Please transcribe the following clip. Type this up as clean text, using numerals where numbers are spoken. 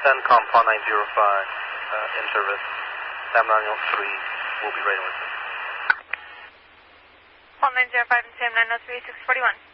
CENTCOM 4905 in service. Sam 903 will be rating with us. 1905 and Sam 903, 641.